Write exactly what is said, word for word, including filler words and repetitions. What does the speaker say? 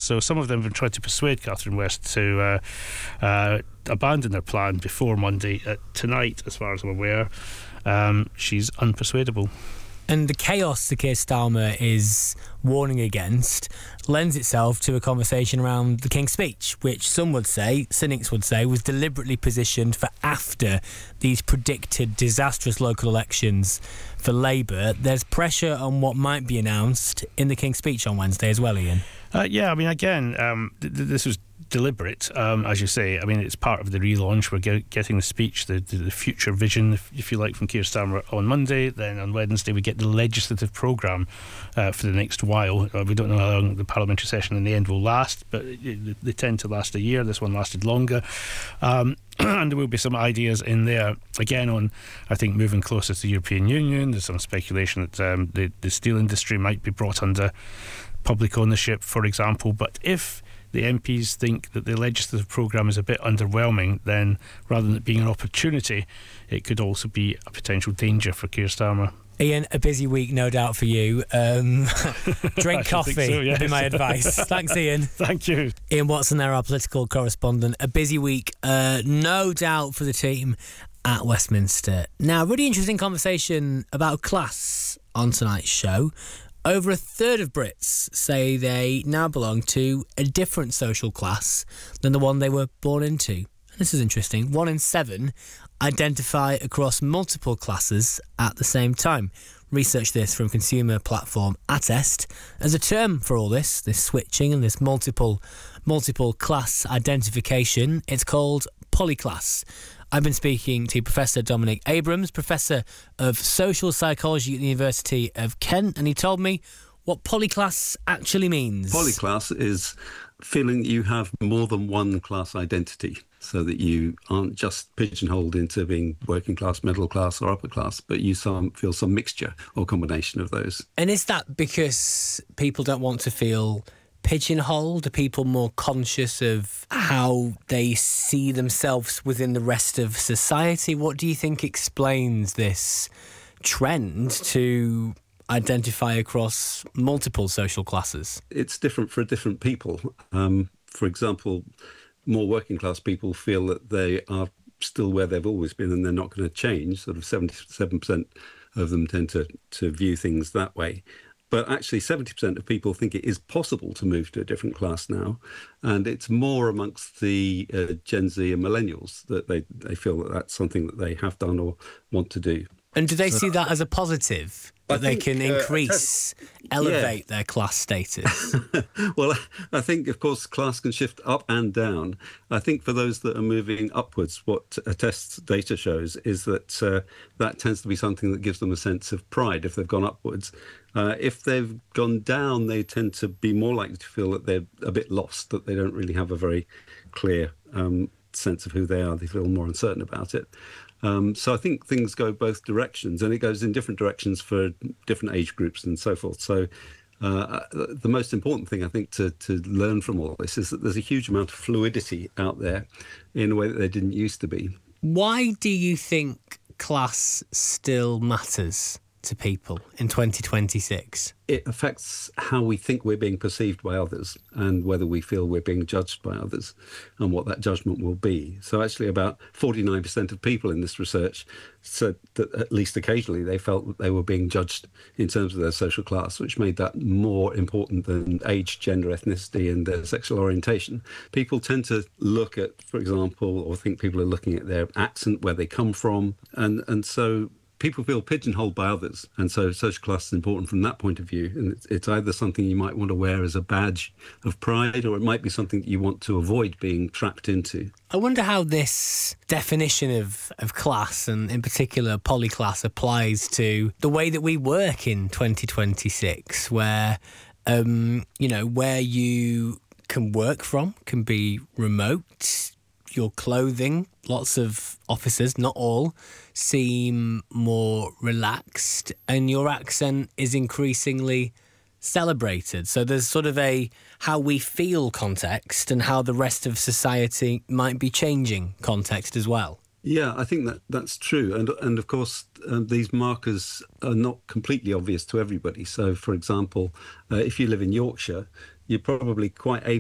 So some of them have tried to persuade Catherine West to uh, uh, abandon their plan before Monday. Uh, tonight, as far as I'm aware, um, she's unpersuadable. And the chaos that Keir Starmer is warning against lends itself to a conversation around the King's Speech, which some would say, cynics would say, was deliberately positioned for after these predicted disastrous local elections for Labour. There's pressure on what might be announced in the King's Speech on Wednesday as well, Ian. Uh, yeah, I mean, again, um, th- th- this was deliberate, um, as you say. I mean, it's part of the relaunch. We're get, getting the speech, the, the, the future vision, if, if you like, from Keir Starmer on Monday. Then on Wednesday, we get the legislative programme uh, for the next while. Uh, we don't know how long the parliamentary session in the end will last, but it, they tend to last a year. This one lasted longer. Um, and there will be some ideas in there, again, on, I think, moving closer to the European Union. There's some speculation that um, the, the steel industry might be brought under public ownership, for example. But if the M Ps think that the legislative programme is a bit underwhelming, then rather than it being an opportunity, it could also be a potential danger for Keir Starmer. Ian, a busy week, no doubt, for you. Um, drink coffee so, yes. would be my advice. Thanks, Ian. Thank you. Ian Watson there, our political correspondent. A busy week, uh, no doubt, for the team at Westminster. Now, really interesting conversation about class on tonight's show. Over a third of Brits say they now belong to a different social class than the one they were born into. This is interesting. One in seven identify across multiple classes at the same time. Research this from consumer platform Attest. As a term for all this, this switching and this multiple multiple class identification, it's called polyclass. I've been speaking to Professor Dominic Abrams, Professor of Social Psychology at the University of Kent, and he told me what polyclass actually means. Polyclass is feeling that you have more than one class identity, so that you aren't just pigeonholed into being working class, middle class or upper class, but you some, feel some mixture or combination of those. And is that because people don't want to feel pigeonholed? Are people more conscious of how they see themselves within the rest of society? What do you think explains this trend to identify across multiple social classes? It's different for different people. Um, for example, more working class people feel that they are still where they've always been and they're not going to change. Sort of seventy-seven percent of them tend to, to view things that way. But actually seventy percent of people think it is possible to move to a different class now. And it's more amongst the uh, Gen Z and millennials that they, they feel that that's something that they have done or want to do. And do they so, see that as a positive? That they can increase, uh, elevate yeah. their class status? Well, I think, of course, class can shift up and down. I think for those that are moving upwards, what Attest's data shows is that uh, that tends to be something that gives them a sense of pride if they've gone upwards. Uh, if they've gone down, they tend to be more likely to feel that they're a bit lost, that they don't really have a very clear um, sense of who they are. They feel more uncertain about it. Um, so I think things go both directions, and it goes in different directions for different age groups and so forth. So uh, the most important thing, I think, to, to learn from all this is that there's a huge amount of fluidity out there in a way that there didn't used to be. Why do you think class still matters to people in twenty twenty-six? It affects how we think we're being perceived by others and whether we feel we're being judged by others and what that judgment will be. So actually about forty-nine percent of people in this research said that at least occasionally they felt that they were being judged in terms of their social class, which made that more important than age, gender, ethnicity and their sexual orientation. People tend to look at, for example, or think people are looking at their accent, where they come from, and, and so people feel pigeonholed by others, and so social class is important from that point of view. And it's, it's either something you might want to wear as a badge of pride, or it might be something that you want to avoid being trapped into. I wonder how this definition of, of class, and in particular polyclass, applies to the way that we work in twenty twenty-six, where, um, you know, where you can work from can be remote. Your clothing, lots of officers, not all, seem more relaxed, and your accent is increasingly celebrated. So there's sort of a how we feel context and how the rest of society might be changing context as well. Yeah, I think that that's true. And, and of course, uh, these markers are not completely obvious to everybody. So, for example, uh, if you live in Yorkshire, you're probably quite able